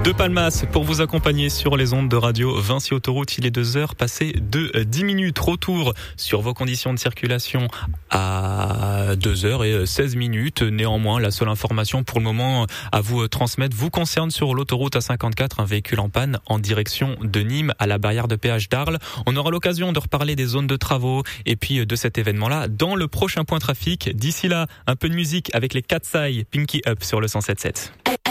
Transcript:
de Palmas pour vous accompagner sur les ondes de radio Vinci Autoroute. Il est 2h passé de 10 minutes. Retour sur vos conditions de circulation à 2h16. Néanmoins, la seule information pour le moment à vous transmettre vous concerne sur l'autoroute A54, un véhicule en panne en direction de Nîmes à la barrière de péage d'Arles. On aura l'occasion de reparler des zones de travaux et puis de cet événement-là dans le prochain point trafic. D'ici là, un peu de musique avec les Katsai, Pinky Up sur le 107.7.